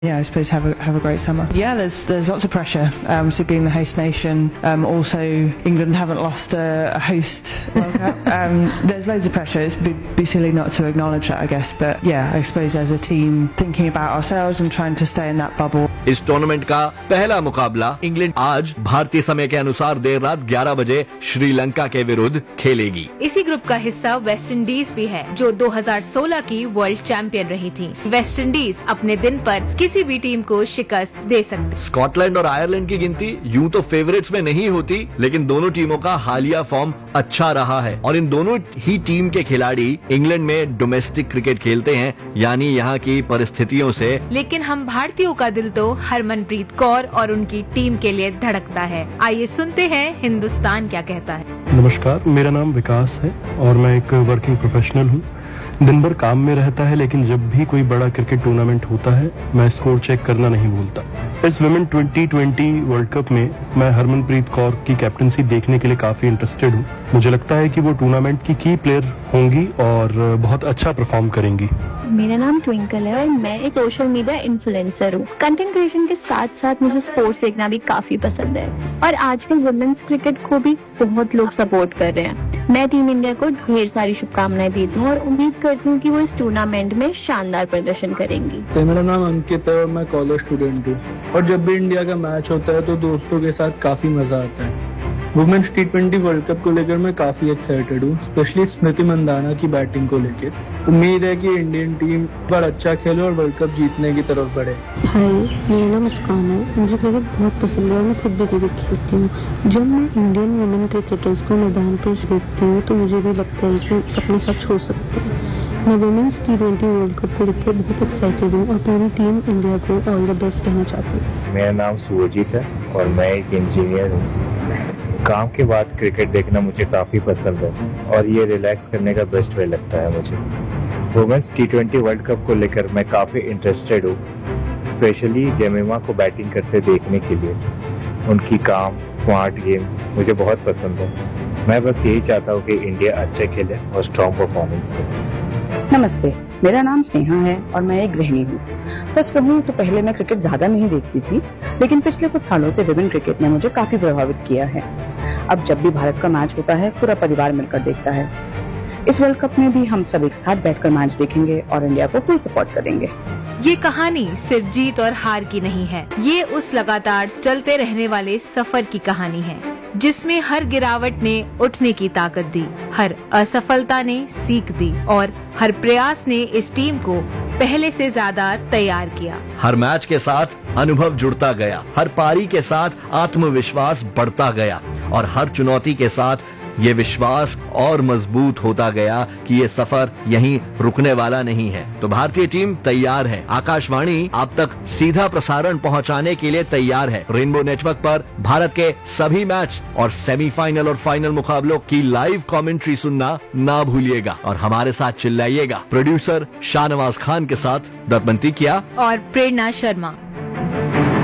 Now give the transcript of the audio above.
Yeah, I suppose have a great summer. Yeah, there's lots of pressure. So being the host nation, also England haven't lost a host World Cup. There's loads of pressure. It'd be silly not to acknowledge that, I guess. But yeah, I suppose as a team thinking about ourselves and trying to stay in that bubble. इस tournament का पहला मुकाबला England आज भारतीय समय के अनुसार देर रात 11 बजे श्रीलंका के विरुद्ध खेलेगी। इसी ग्रुप का हिस्सा वेस्ट इंडीज भी है, जो 2016 की वर्ल्ड चैंपियन रही थी। वेस्ट इंडीज अपने दिन पर किसी भी टीम को शिकस्त दे सकती। स्कॉटलैंड और आयरलैंड की गिनती यूं तो फेवरेट्स में नहीं होती, लेकिन दोनों टीमों का हालिया फॉर्म अच्छा रहा है और इन दोनों ही टीम के खिलाड़ी इंग्लैंड में डोमेस्टिक क्रिकेट खेलते हैं, यानी यहाँ की परिस्थितियों से। लेकिन हम भारतीयों का दिल तो हरमनप्रीत कौर और उनकी टीम के लिए धड़कता है। आइए सुनते हैं हिंदुस्तान क्या कहता है। नमस्कार, मेरा नाम विकास है और मैं एक वर्किंग प्रोफेशनल हूँ। दिन भर काम में रहता है, लेकिन जब भी कोई बड़ा क्रिकेट टूर्नामेंट होता है मैं स्कोर चेक करना नहीं भूलता। इस वुमेन 2020 वर्ल्ड कप में मैं हरमनप्रीत कौर की कैप्टनसी देखने के लिए काफी इंटरेस्टेड हूँ। मुझे लगता है कि वो टूर्नामेंट की की प्लेयर होंगी और बहुत अच्छा परफॉर्म करेंगी। मेरा नाम ट्विंकल है और मैं एक सोशल मीडिया इन्फ्लुएंसर हूँ। कंटेंट क्रिएशन के साथ साथ मुझे स्पोर्ट्स देखना भी काफी पसंद है और आजकल वुमेन्स क्रिकेट को भी बहुत लोग सपोर्ट कर रहे हैं। मैं टीम इंडिया को ढेर सारी शुभकामनाएं देती हूँ और उम्मीद करती हूँ कि वो इस टूर्नामेंट में शानदार प्रदर्शन करेंगी। तो मेरा नाम अंकित है और मैं कॉलेज स्टूडेंट हूँ और जब भी इंडिया का मैच होता है तो दोस्तों के साथ काफी मजा आता है। वुमेन्स T20 वर्ल्ड कप को लेकर मैं काफी एक्साइटेड हूँ, स्पेशली स्मृति मंदाना की बैटिंग को लेकर। उम्मीद है कि इंडियन टीम पर अच्छा खेले और वर्ल्ड कप जीतने की तरफ बढ़े। हाय, मेरा नाम मुस्कान है। मुझे क्रिकेट बहुत पसंद है और मैं खुद भी क्रिकेट खेलती हूँ। जब मैं इंडियन वुमेन क्रिकेटर्स को मैदान पर देखती हूँ तो मुझे भी लगता है कि सपने सच हो सकते हैं। मैं वुमेन्स T20 वर्ल्ड कप को लेकर बहुत एक्साइटेड हूँ और पूरी टीम इंडिया को ऑल द बेस्ट कहना चाहती हूँ। मेरा नाम सुरजीत है और मैं एक इंजीनियर हूँ। काम के बाद क्रिकेट देखना मुझे काफी पसंद है और ये रिलैक्स करने का बेस्ट वे लगता है मुझे। वुमेन्स T20 वर्ल्ड कप को लेकर मैं काफी इंटरेस्टेड हूँ, स्पेशली जेमिमा को बैटिंग करते देखने के लिए। उनकी काम स्मार्ट गेम मुझे बहुत पसंद है। मैं बस यही चाहता हूँ कि इंडिया अच्छे खेले और स्ट्रॉन्ग परफॉर्मेंस दे। नमस्ते, मेरा नाम स्नेहा है और मैं एक गृहिणी हूँ। सच कहूँ तो पहले मैं क्रिकेट ज्यादा नहीं देखती थी, लेकिन पिछले कुछ सालों से विमेन क्रिकेट ने मुझे काफी प्रभावित किया है। अब जब भी भारत का मैच होता है पूरा परिवार मिलकर देखता है। इस वर्ल्ड कप में भी हम सब एक साथ बैठकर मैच देखेंगे और इंडिया को फुल सपोर्ट करेंगे। ये कहानी सिर्फ जीत और हार की नहीं है, ये उस लगातार चलते रहने वाले सफर की कहानी है, जिसमें हर गिरावट ने उठने की ताकत दी, हर असफलता ने सीख दी और हर प्रयास ने इस टीम को पहले से ज्यादा तैयार किया। हर मैच के साथ अनुभव जुड़ता गया, हर पारी के साथ आत्मविश्वास बढ़ता गया और हर चुनौती के साथ ये विश्वास और मजबूत होता गया कि ये सफर यहीं रुकने वाला नहीं है। तो भारतीय टीम तैयार है। आकाशवाणी आप तक सीधा प्रसारण पहुंचाने के लिए तैयार है। रेनबो नेटवर्क पर भारत के सभी मैच और सेमीफाइनल और फाइनल मुकाबलों की लाइव कमेंट्री सुनना ना भूलिएगा और हमारे साथ चिल्लाइएगा। प्रोड्यूसर शाहनवाज खान के साथ दत्तमंती किया और प्रेरणा शर्मा।